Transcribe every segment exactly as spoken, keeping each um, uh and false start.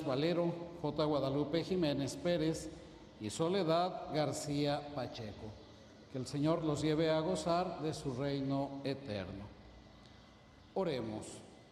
Díaz Valero, J. Guadalupe Jiménez Pérez y Soledad García Pacheco. Que el Señor los lleve a gozar de su reino eterno. Oremos.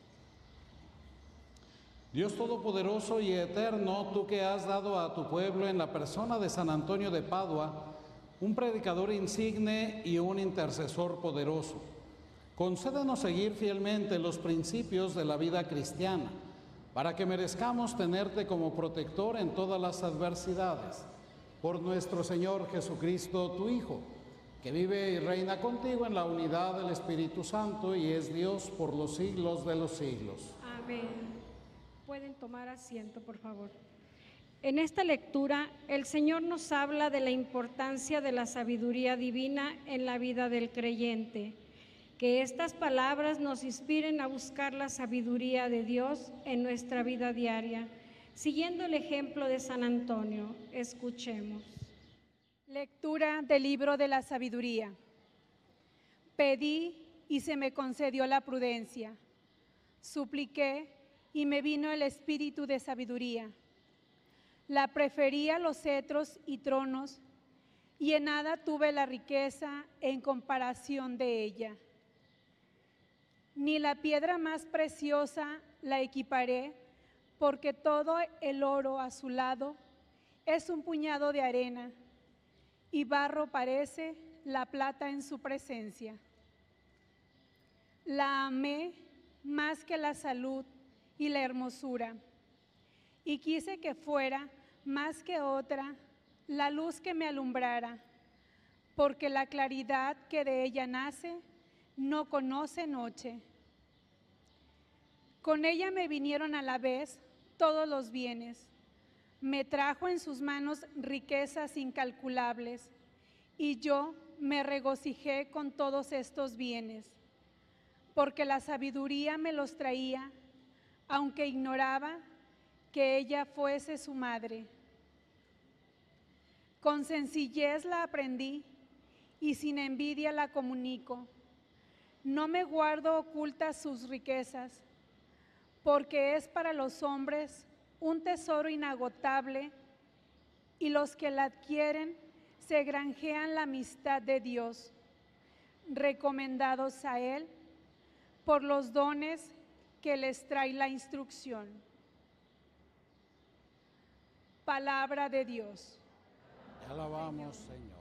Dios Todopoderoso y Eterno, tú que has dado a tu pueblo en la persona de San Antonio de Padua un predicador insigne y un intercesor poderoso, concédenos seguir fielmente los principios de la vida cristiana, para que merezcamos tenerte como protector en todas las adversidades. Por nuestro Señor Jesucristo, tu Hijo, que vive y reina contigo en la unidad del Espíritu Santo y es Dios por los siglos de los siglos. Amén. Pueden tomar asiento, por favor. En esta lectura, el Señor nos habla de la importancia de la sabiduría divina en la vida del creyente. Que estas palabras nos inspiren a buscar la sabiduría de Dios en nuestra vida diaria, siguiendo el ejemplo de San Antonio. Escuchemos. Lectura del libro de la sabiduría. Pedí y se me concedió la prudencia. Supliqué y me vino el espíritu de sabiduría. La preferí a los cetros y tronos, y en nada tuve la riqueza en comparación de ella. Ni la piedra más preciosa la equiparé, porque todo el oro a su lado es un puñado de arena, y barro parece la plata en su presencia. La amé más que la salud y la hermosura, y quise que fuera más que otra la luz que me alumbrara, porque la claridad que de ella nace no conoce noche. Con ella me vinieron a la vez todos los bienes, me trajo en sus manos riquezas incalculables, y yo me regocijé con todos estos bienes, porque la sabiduría me los traía, aunque ignoraba que ella fuese su madre. Con sencillez la aprendí y sin envidia la comunico. No me guardo ocultas sus riquezas, porque es para los hombres un tesoro inagotable, y los que la adquieren se granjean la amistad de Dios, recomendados a Él por los dones que les trae la instrucción. Palabra de Dios. Te alabamos, Señor.